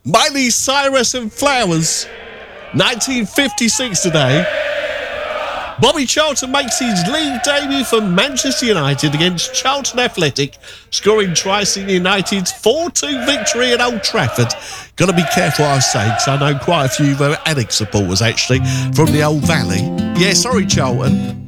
Miley Cyrus and Flowers, 1956 today. Bobby Charlton makes his league debut for Manchester United against Charlton Athletic, scoring Tri-City United's 4-2 victory at Old Trafford. Got to be careful what I say, because I know quite a few Alec supporters, actually, from the Old Valley. Yeah, sorry, Charlton.